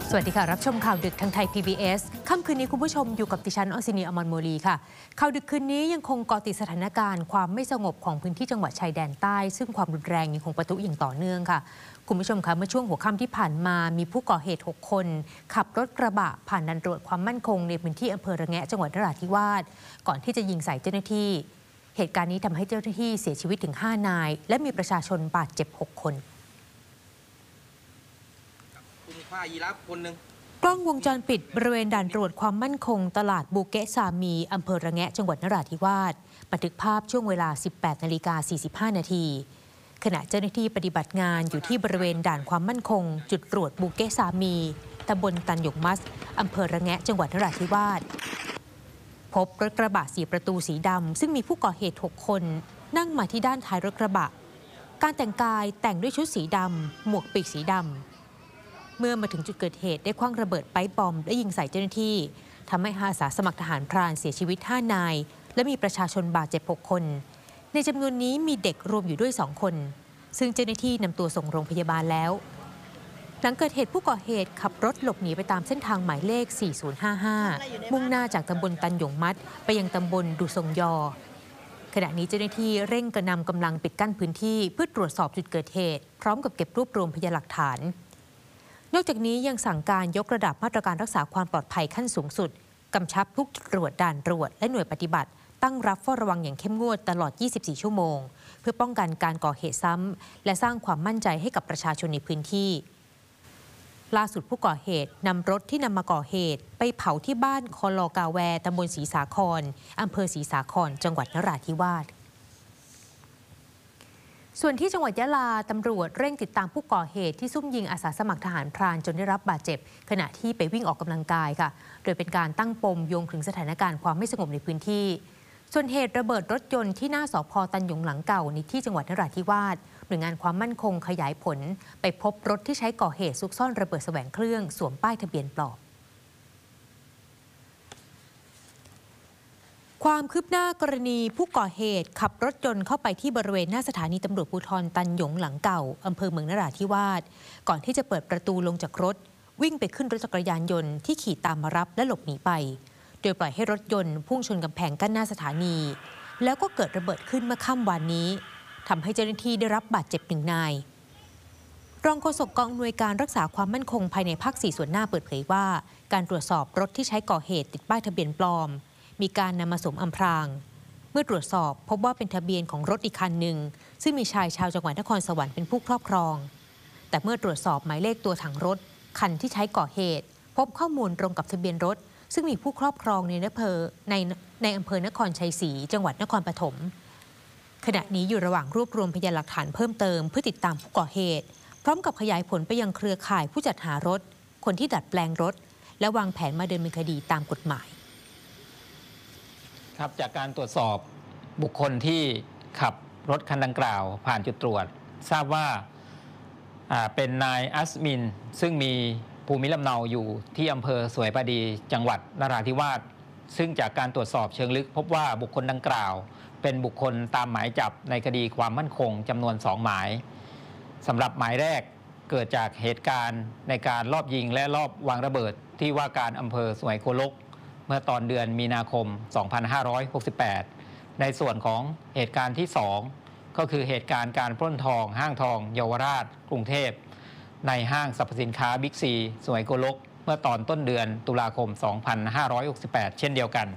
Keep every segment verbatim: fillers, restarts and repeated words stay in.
สวัสดีค่ะรับชมข่าวดึกทางไทย พี บี เอส ค่ำคืนนี้คุณผู้ชมอยู่กับดิฉันอสินีอมรโมลีค่ะข่าวดึกคืนนี้ยังคงเกาะติดสถานการณ์ความไม่สงบของพื้นที่จังหวัดชายแดนใต้ซึ่งความรุนแรงยังคงปะทุอย่างต่อเนื่องค่ะคุณผู้ชมคะเมื่อช่วงหัวค่ำที่ผ่านมามีผู้ก่อเหตุหกคนขับรถกระบะผ่านด่านตรวจความมั่นคงในพื้นที่อำเภอระแงะจังหวัดนราธิวาสก่อนที่จะยิงใส่เจ้าหน้าที่เหตุการณ์นี้ทำให้เจ้าหน้าที่เสียชีวิตถึงห้านายและมีประชาชนบาดเจ็บหกคนคุณฆ่ายีราฟคนหนึ่งกล้องวงจรปิดบริเวณด่านตรวจความมั่นคงตลาดบูเกะซามีอำเภอระแงะจังหวัดนราธิวาสบันทึกภาพช่วงเวลา สิบแปดนาฬิกาสี่สิบห้านาทีขณะเจ้าหน้าที่ปฏิบัติงานอยู่ที่บริเวณด่านความมั่นคงจุดตรวจบูเกะซามีตำบลตันหยงมัสอำเภอระแงะจังหวัดนราธิวาสพบรถกระบะสีประตูสีดำซึ่งมีผู้ก่อเหตุหกคนนั่งมาที่ด้านท้ายรถกระบะการแต่งกายแต่งด้วยชุดสีดำหมวกปีกสีดำเมื่อมาถึงจุดเกิดเหตุได้คว้างระเบิดไปบอมและยิงใส่เจ้าหน้าที่ทำให้อาสาสมัครทหารพรานเสียชีวิตห้านายและมีประชาชนบาดเจ็บหกคนในจำนวนนี้มีเด็กรวมอยู่ด้วยสองคนซึ่งเจ้าหน้าที่นำตัวส่งโรงพยาบาลแล้วหลังเกิดเหตุผู้ก่อเหตุขับรถหลบหนีไปตามเส้นทางหมายเลขสี่ศูนย์ห้าห้ามุ่งหน้าจากตำบลตันหยงมัดไปยังตำบลดุซงยอขณะนี้เจ้าหน้าที่เร่งกระนำกำลังปิดกั้นพื้นที่เพื่อตรวจสอบจุดเกิดเหตุพร้อมกับเก็บรวบรวมพยานหลักฐานนอกจากนี้ยังสั่งการยกระดับมาตรการรักษาความปลอดภัยขั้นสูงสุดกำชับทุกจุดตรวจด่านตรวจและหน่วยปฏิบัติตั้งรับเฝ้าระวังอย่างเข้มงวดตลอดยี่สิบสี่ชั่วโมงเพื่อป้องกันการก่อเหตุซ้ำและสร้างความมั่นใจให้กับประชาชนในพื้นที่ล่าสุดผู้ก่อเหตุนำรถที่นำมาก่อเหตุไปเผาที่บ้านคอลอกาแวตำบลศรีสาครอำเภอศรีสาครจังหวัดนราธิวาสส่วนที่จังหวัดยะลาตำรวจเร่งติดตามผู้ก่อเหตุที่ซุ่มยิงอาสาสมัครทหารพรานจนได้รับบาดเจ็บขณะที่ไปวิ่งออกกำลังกายค่ะโดยเป็นการตั้งปมโยงถึงสถานการณ์ความไม่สงบในพื้นที่ส่วนเหตุระเบิดรถยนต์ที่หน้าสภ.ตันหยงหลังเก่าในที่จังหวัดนราธิวาสหน่วยงานความมั่นคงขยายผลไปพบรถที่ใช้ก่อเหตุซุกซ่อนระเบิดแสวงเครื่องสวมป้ายทะเบียนปลอมความคืบหน้ากรณีผู้ก่อเหตุขับรถยนต์เข้าไปที่บริเวณหน้าสถานีตำรวจภูธรตันหยงหลังเก่าอำเภอเมืองนราธิวาสก่อนที่จะเปิดประตูลงจากรถวิ่งไปขึ้นรถจักรยานยนต์ที่ขี่ตามมารับและหลบหนีไปโดยปล่อยให้รถยนต์พุ่งชนกำแพงกั้นหน้าสถานีแล้วก็เกิดระเบิดขึ้นเมื่อค่ำวานนี้ทำให้เจ้าหน้าที่ได้รับบาดเจ็บหนึ่งนายรองโฆษกกองอำนวยการรักษาความมั่นคงภายในภาคสี่ส่วนหน้าเปิดเผยว่าการตรวจสอบรถที่ใช้ก่อเหตุติดป้ายทะเบียนปลอมมีการนำมาสวมอำพรางเมื่อตรวจสอบพบว่าเป็นทะเบียนของรถอีกคันหนึ่งซึ่งมีชายชาวจังหวัดนครสวรรค์เป็นผู้ครอบครองแต่เมื่อตรวจสอบหมายเลขตัวถังรถคันที่ใช้ก่อเหตุพบข้อมูลตรงกับทะเบียนรถซึ่งมีผู้ครอบครองในอำเภอในในอำเภอนครชัยศรีจังหวัดนครปฐมขณะนี้อยู่ระหว่างรวบรวมพยานหลักฐานเพิ่มเติมเพื่อติดตามผู้ก่อเหตุพร้อมกับขยายผลไปยังเครือข่ายผู้จัดหารถคนที่ดัดแปลงรถและวางแผนมาดำเนินคดีตามกฎหมายครับจากการตรวจสอบบุคคลที่ขับรถคันดังกล่าวผ่านจุดตรวจทราบว่าเป็นนายอัสมินซึ่งมีภูมิลำเนาอยู่ที่อำเภอสวยประดีจังหวัดนราธิวาสซึ่งจากการตรวจสอบเชิงลึกพบว่าบุคคลดังกล่าวเป็นบุคคลตามหมายจับในคดีความมั่นคงจำนวนสองหมายสำหรับหมายแรกเกิดจากเหตุการณ์ในการลอบยิงและลอบวางระเบิดที่ว่าการอำเภอสวยโกลกเมื่อตอนเดือนมีนาคม สองพันห้าร้อยหกสิบแปด ในส่วนของเหตุการณ์ที่สองก็คือเหตุการณ์การปล้นทองห้างทองเยาวราชกรุงเทพในห้างสรรพสินค้าบิ๊กซีสวยโกลกเมื่อตอนต้นเดือนตุลาคม สองพันห้าร้อยหกสิบแปด เช่นเดียวกัน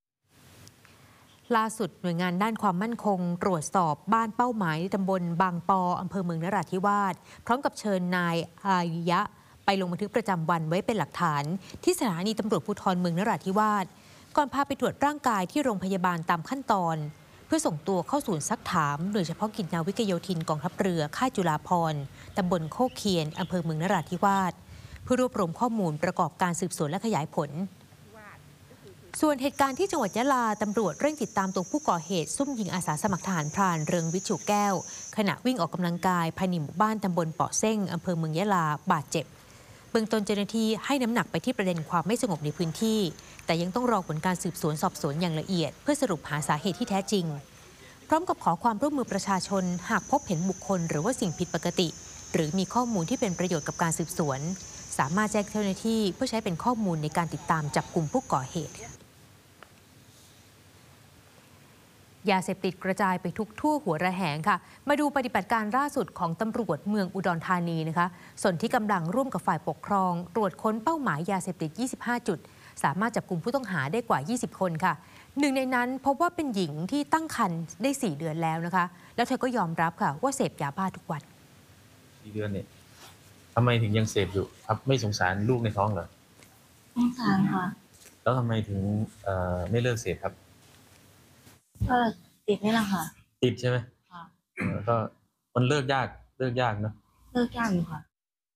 ล่าสุดหน่วยงานด้านความมั่นคงตรวจสอบบ้านเป้าหมายในตำบลบางปออำเภอเมืองนราธิวาสพร้อมกับเชิญนายอายุยะไปลงบันทึกประจำวันไว้เป็นหลักฐานที่สถานีตำรวจภูธรเมืองนราธิวาสก่อนพาไปตรวจร่างกายที่โรงพยาบาลตามขั้นตอนเพื่อส่งตัวเข้าศูนย์ซักถามโดยเฉพาะกิจนาวิกโยธินกองทัพเรือค่ายจุฬาภรณ์ตำบลโคกเคียนอำเภอเมืองนราธิวาสเพื่อรวบรวมข้อมูลประกอบการสืบสวนและขยายผลส่วนเหตุการณ์ที่จังหวัดยะลาตำรวจเร่งติดตามตัวผู้ก่อเหตุซุ่มยิงอาสาสมัครทหารพรานเริงวิชูแก้วขณะวิ่งออกกำลังกายภายในหมู่บ้านตำบลเปาะเส้งอำเภอเมืองยะลาบาดเจ็บเบื้องต้นเจ้าหน้าที่ให้น้ำหนักไปที่ประเด็นความไม่สงบในพื้นที่แต่ยังต้องรอผลการสืบสวนสอบสวนอย่างละเอียดเพื่อสรุปหาสาเหตุที่แท้จริงพร้อมกับขอความร่วมมือประชาชนหากพบเห็นบุคคลหรือว่าสิ่งผิดปกติหรือมีข้อมูลที่เป็นประโยชน์กับการสืบสวนสามารถแจ้งเจ้าหน้าที่เพื่อใช้เป็นข้อมูลในการติดตามจับกลุ่มผู้ก่อเหตุยาเสพติดกระจายไปทุกทั่วหัวระแหงค่ะมาดูปฏิบัติการล่าสุดของตำรวจเมืองอุดรธานีนะคะส่วนที่กำลังร่วมกับฝ่ายปกครองตรวจค้นเป้าหมายยาเสพติดยี่สิบห้าจุดสามารถจับกลุ่มผู้ต้องหาได้กว่ายี่สิบคนค่ะหนึ่งในนั้นพบว่าเป็นหญิงที่ตั้งครรภ์ได้สี่เดือนแล้วนะคะแล้วเธอก็ยอมรับค่ะว่าเสพยาบ้าทุกวันสี่เดือนเนี่ยทำไมถึงยังเสพอยู่ครับไม่สงสารลูกในท้องเหรอสงสารค่ะแล้วทำไมถึงเอ่อไม่เลิกเสพครับก็ติดนี่แหละค่ะติดใช่ไหมค่ะก็มันเลิกยากเลิกยากเนาะเลิกยากอยู่ค่ะ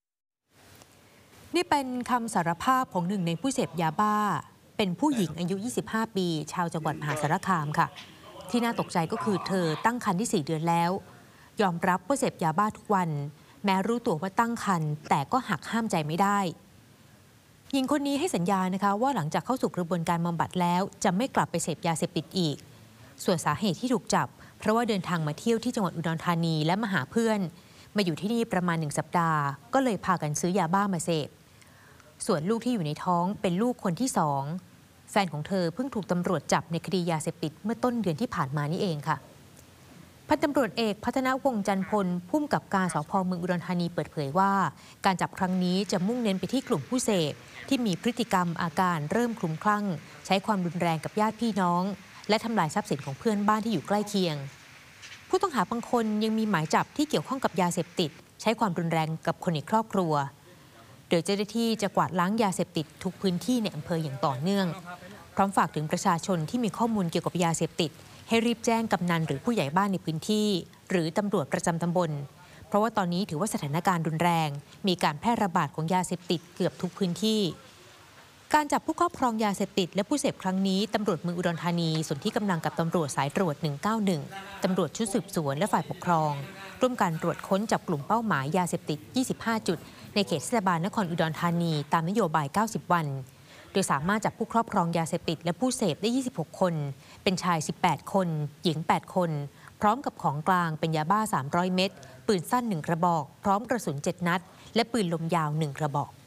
นี่เป็นคำสารภาพของหนึ่งในผู้เสพยาบ้าเป็นผู้หญิงอายุยี่สิบห้าปีชาวจังหวัดมหาสารคามค่ะที่น่าตกใจก็คือเธอตั้งครรภ์ที่สี่เดือนแล้วยอมรับว่าเสพยาบ้าทุกวันแม้รู้ตัวว่าตั้งครรภ์แต่ก็หักห้ามใจไม่ได้หญิงคนนี้ให้สัญญานะคะว่าหลังจากเข้าสู่กระบวนการบำบัดแล้วจะไม่กลับไปเสพยาเสพติดอีกส่วนสาเหตุที่ถูกจับเพราะว่าเดินทางมาเที่ยวที่จังหวัดอุดรธานีและมาหาเพื่อนมาอยู่ที่นี่ประมาณหนึ่งสัปดาห์ก็เลยพากันซื้อยาบ้ามาเสพส่วนลูกที่อยู่ในท้องเป็นลูกคนที่สองแฟนของเธอเพิ่งถูกตำรวจจับในคดียาเสพติดเมื่อต้นเดือนที่ผ่านมานี่เองค่ะพันตำรวจเอกพัฒนวงศ์จันทร์พลผู้กำกับการสภ.เมืองอุดรธานีเปิดเผยว่าการจับครั้งนี้จะมุ่งเน้นไปที่กลุ่มผู้เสพที่มีพฤติกรรมอาการเริ่มคลุ้มคลั่งใช้ความรุนแรงกับญาติพี่น้องและทำลายทรัพย์สินของเพื่อนบ้านที่อยู่ใกล้เคียงผู้ต้องหาบางคนยังมีหมายจับที่เกี่ยวข้องกับยาเสพติดใช้ความรุนแรงกับคนในครอบครัวโดยเจ้าหน้าที่จะกวาดล้างยาเสพติดทุกพื้นที่ในอำเภออย่างต่อเนื่องพร้อมฝากถึงประชาชนที่มีข้อมูลเกี่ยวกับยาเสพติดให้รีบแจ้งกำนันหรือผู้ใหญ่บ้านในพื้นที่หรือตำรวจประจำตำบลเพราะว่าตอนนี้ถือว่าสถานการณ์รุนแรงมีการแพร่ระบาดของยาเสพติดเกือบทุกพื้นที่การจับผู้ครอบครองยาเสพติดและผู้เสพครั้งนี้ตำรวจเมืองอุดรธานีส่วนที่กำลังกับตำรวจสายตรวจหนึ่งเก้าหนึ่งตำรวจชุดสืบสวนและฝ่ายปกครองร่วมกันตรวจค้นจับกลุ่มเป้าหมายยาเสพติดยี่สิบห้าจุดในเขตเทศบาลนครอุดรธานีตามนโยบายเก้าสิบวันโดยสามารถจับผู้ครอบครองยาเสพติดและผู้เสพได้ยี่สิบหกคนเป็นชายสิบแปดคนหญิงแปดคนพร้อมกับของกลางเป็นยาบ้าสามร้อยเม็ดปืนสั้นหนึ่งกระบอกพร้อมกระสุนเจ็ดนัดและปืนลมยาวหนึ่งกระบอก